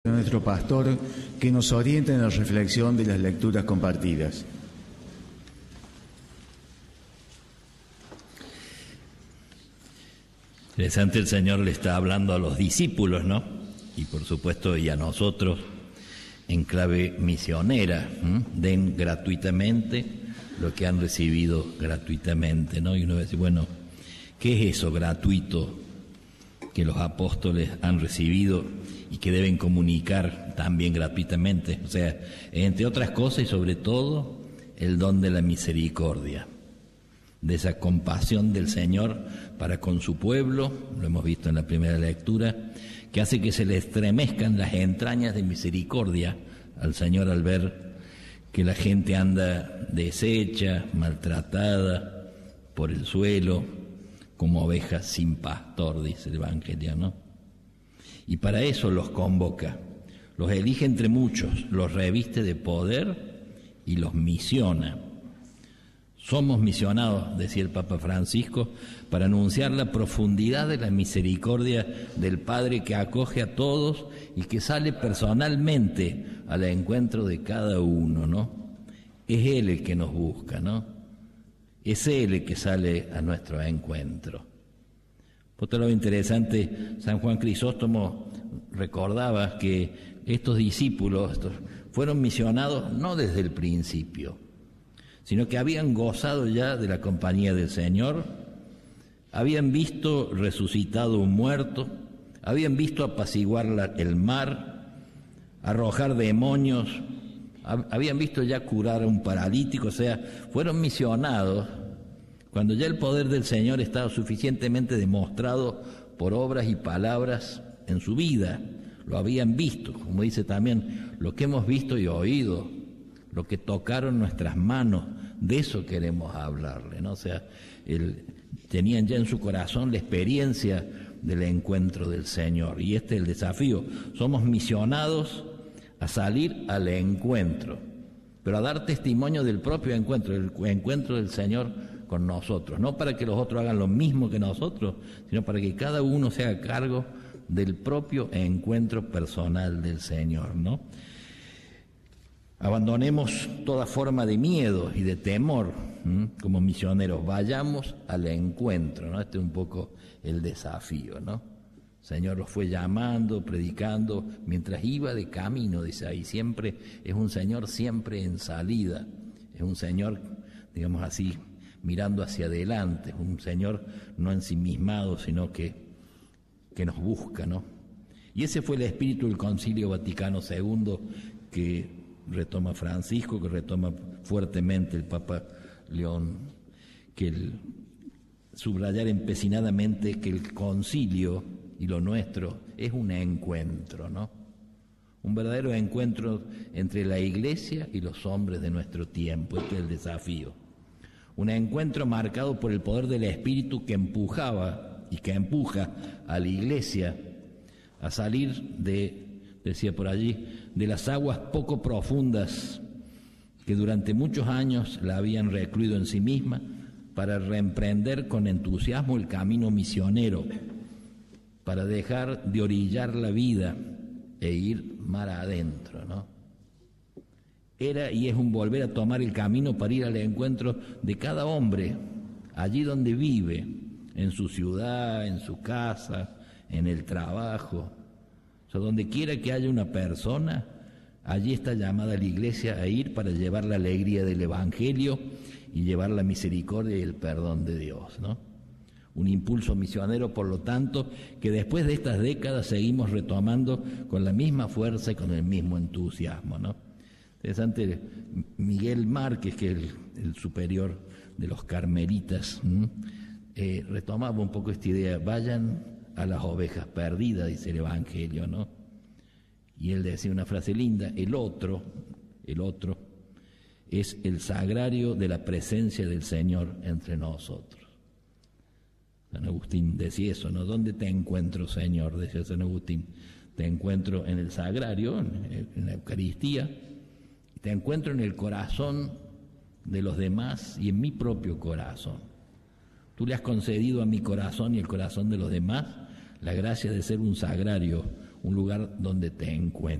nuestro pastor que nos oriente en la reflexión de las lecturas compartidas. Interesante, el Señor le está hablando a los discípulos, ¿no? Y por supuesto y a nosotros en clave misionera. Den gratuitamente lo que han recibido gratuitamente, ¿no? Y uno va a decir, bueno, ¿qué es eso gratuito que los apóstoles han recibido y que deben comunicar también gratuitamente? O sea, entre otras cosas y sobre todo, el don de la misericordia, de esa compasión del Señor para con su pueblo, lo hemos visto en la primera lectura, que hace que se le estremezcan las entrañas de misericordia al Señor al ver que la gente anda deshecha, maltratada por el suelo, como ovejas sin pastor, dice el Evangelio, ¿no? Y para eso los convoca, los elige entre muchos, los reviste de poder y los misiona. Somos misionados, decía el Papa Francisco, para anunciar la profundidad de la misericordia del Padre que acoge a todos y que sale personalmente al encuentro de cada uno, ¿no? Es Él el que nos busca, ¿no? Es Él el que sale a nuestro encuentro. Por otro lado, interesante, San Juan Crisóstomo recordaba que estos discípulos fueron misionados no desde el principio, sino que habían gozado ya de la compañía del Señor, habían visto resucitado un muerto, habían visto apaciguar el mar, arrojar demonios, habían visto ya curar a un paralítico, o sea, fueron misionados cuando ya el poder del Señor estaba suficientemente demostrado por obras y palabras en su vida. Lo habían visto, como dice también, lo que hemos visto y oído, lo que tocaron nuestras manos, de eso queremos hablarle, ¿no? O sea, tenían ya en su corazón la experiencia del encuentro del Señor, y este es el desafío. Somos misionados a salir al encuentro, pero a dar testimonio del propio encuentro, el encuentro del Señor con nosotros, no para que los otros hagan lo mismo que nosotros, sino para que cada uno se haga cargo del propio encuentro personal del Señor, ¿no? Abandonemos toda forma de miedo y de temor como misioneros, vayamos al encuentro, ¿no? Este es un poco el desafío, ¿no? El Señor los fue llamando, predicando, mientras iba de camino, dice ahí, siempre es un Señor siempre en salida, es un Señor, digamos así, mirando hacia adelante, es un Señor no ensimismado, sino que nos busca, ¿no? Y ese fue el espíritu del Concilio Vaticano II que retoma Francisco, que retoma fuertemente el Papa León, que subrayar empecinadamente que el concilio y lo nuestro es un encuentro, ¿no? Un verdadero encuentro entre la Iglesia y los hombres de nuestro tiempo. Este es el desafío. Un encuentro marcado por el poder del Espíritu que empujaba y que empuja a la Iglesia a salir decía por allí, de las aguas poco profundas que durante muchos años la habían recluido en sí misma, para reemprender con entusiasmo el camino misionero, para dejar de orillar la vida e ir mar adentro, ¿no? Era y es un volver a tomar el camino para ir al encuentro de cada hombre, allí donde vive, en su ciudad, en su casa, en el trabajo. O sea, donde quiera que haya una persona, allí está llamada la Iglesia a ir para llevar la alegría del Evangelio y llevar la misericordia y el perdón de Dios, ¿no? Un impulso misionero, por lo tanto, que después de estas décadas seguimos retomando con la misma fuerza y con el mismo entusiasmo, ¿no? Interesante, Miguel Márquez, que es el superior de los carmelitas, retomaba un poco esta idea, vayan a las ovejas perdidas, dice el Evangelio, ¿no? Y él decía una frase linda, el otro es el sagrario de la presencia del Señor entre nosotros. San Agustín decía eso, ¿no? ¿Dónde te encuentro, Señor?, decía San Agustín. Te encuentro en el sagrario, en la Eucaristía, te encuentro en el corazón de los demás y en mi propio corazón. Tú le has concedido a mi corazón y el corazón de los demás la gracia de ser un sagrario, un lugar donde te encuentro.